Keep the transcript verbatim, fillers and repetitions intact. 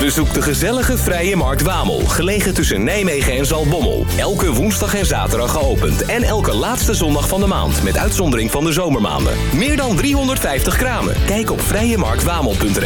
Bezoek de gezellige Vrije Markt Wamel, gelegen tussen Nijmegen en Zaltbommel. Elke woensdag en zaterdag geopend en elke laatste zondag van de maand, met uitzondering van de zomermaanden. Meer dan driehonderdvijftig kramen. Kijk op vrijemarktwamel punt n l.